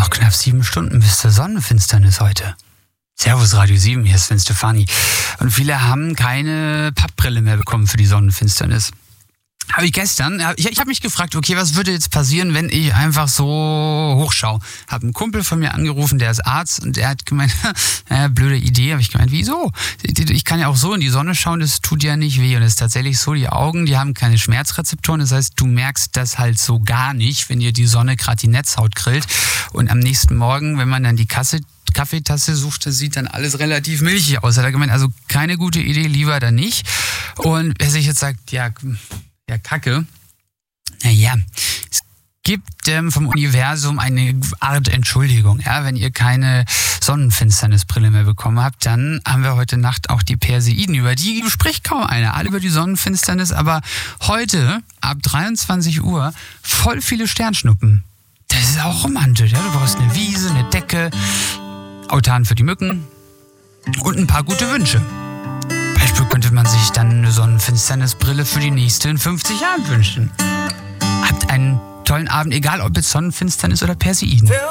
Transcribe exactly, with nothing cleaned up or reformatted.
Noch knapp sieben Stunden bis zur Sonnenfinsternis heute. Servus Radio sieben, hier ist Sven Stefani. Und viele haben keine Pappbrille mehr bekommen für die Sonnenfinsternis. Habe ich gestern, ich, ich habe mich gefragt, okay, was würde jetzt passieren, wenn ich einfach so hochschaue? Habe einen Kumpel von mir angerufen, der ist Arzt und der hat gemeint, äh, blöde Idee, habe ich gemeint, wieso? Ich kann ja auch so in die Sonne schauen, das tut ja nicht weh. Und es ist tatsächlich so, die Augen, die haben keine Schmerzrezeptoren, das heißt, du merkst das halt so gar nicht, wenn dir die Sonne gerade die Netzhaut grillt. Und am nächsten Morgen, wenn man dann die Kasse Kaffeetasse sucht, das sieht dann alles relativ milchig aus. Hat er gemeint, also keine gute Idee, lieber dann nicht. Und wer sich jetzt sagt, ja, ja, Kacke. Naja, es gibt ähm, vom Universum eine Art Entschuldigung. Ja, wenn ihr keine Sonnenfinsternisbrille mehr bekommen habt, dann haben wir heute Nacht auch die Perseiden. Über die spricht kaum einer. Alle über die Sonnenfinsternis, aber heute ab dreiundzwanzig Uhr voll viele Sternschnuppen. Das ist auch romantisch. Ja? Du brauchst eine Wiese, eine Decke, Autan für die Mücken und ein paar gute Wünsche. Beispiel könnte man sich dann eine Sonnenfinsternisbrille für die nächsten fünfzig Jahre wünschen. Habt einen tollen Abend, egal ob jetzt Sonnenfinsternis oder Perseiden.